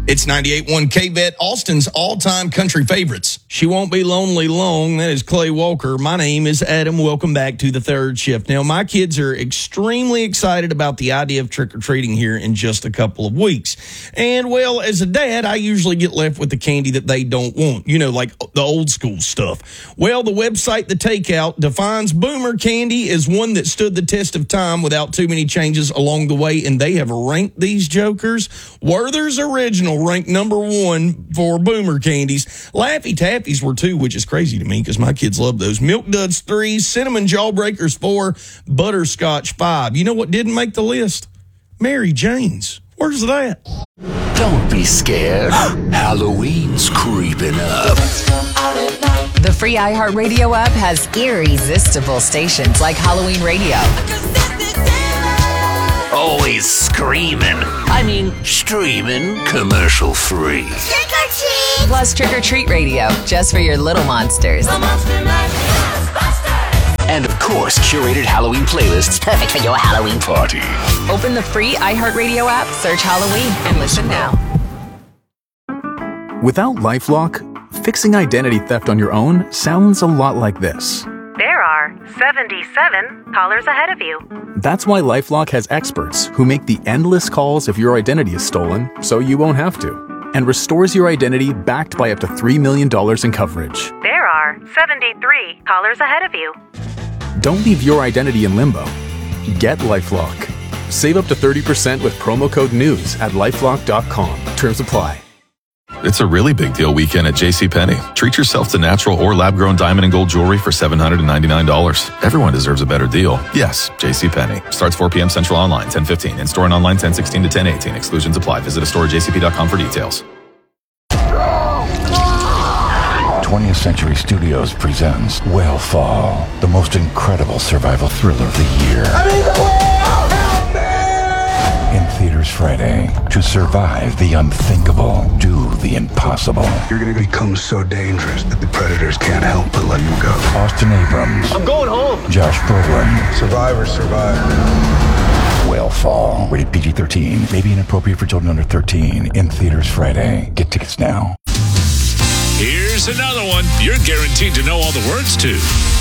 It's 98.1 KVET, Austin's all-time country favorites. She won't be lonely long. That is Clay Walker. My name is Adam. Welcome back to the third shift. Now, my kids are extremely excited about the idea of trick-or-treating here in just a couple of weeks. And, well, as a dad, I usually get left with the candy that they don't want. You know, like the old school stuff. Well, the website The Takeout defines Boomer candy as one that stood the test of time without too many changes along the way, and they have ranked these jokers. Werther's Original ranked number one for Boomer candies. Laffy Taffies were 2, which is crazy to me because my kids love those. Milk Duds 3, Cinnamon Jawbreakers 4, Butterscotch 5. You know what didn't make the list? Mary Jane's. Where's that? Don't be scared. Halloween's creeping up. The free iHeartRadio app has irresistible stations like Halloween Radio. Always screaming. Streaming, commercial free. Trick or treat! Plus Trick or Treat Radio, just for your little monsters. And of course, curated Halloween playlists perfect for your Halloween party. Open the free iHeartRadio app, search Halloween, and listen now. Without LifeLock, fixing identity theft on your own sounds a lot like this. There are 77 callers ahead of you. That's why LifeLock has experts who make the endless calls if your identity is stolen, so you won't have to, and restores your identity backed by up to $3 million in coverage. There are 73 callers ahead of you. Don't leave your identity in limbo. Get LifeLock. Save up to 30% with promo code NEWS at LifeLock.com. Terms apply. It's a really big deal weekend at JCPenney. Treat yourself to natural or lab-grown diamond and gold jewelry for $799. Everyone deserves a better deal. Yes, JCPenney. Starts 4 p.m. Central online, 10:15. In-store and online, 10:16 to 10:18. Exclusions apply. Visit a store at jcp.com for details. 20th Century Studios presents Whale Fall, the most incredible survival thriller of the year. I'm in the whale! Help me! In theaters Friday. To survive the unthinkable, do the impossible. You're gonna become so dangerous that the predators can't help but let you go. Austin Abrams. I'm going home. Josh Brolin. Survivors survive. Whale Fall. Rated PG-13. May be inappropriate for children under 13. In theaters Friday. Get tickets now. Here's another one you're guaranteed to know all the words to.